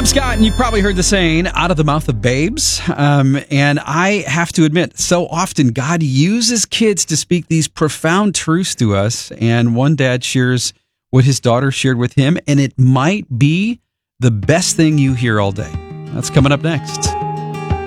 I'm Scott, and you've probably heard the saying, out of the mouth of babes. And I have to admit, so often God uses kids to speak these profound truths to us. And one dad shares what his daughter shared with him, and it might be the best thing you hear all day. That's coming up next.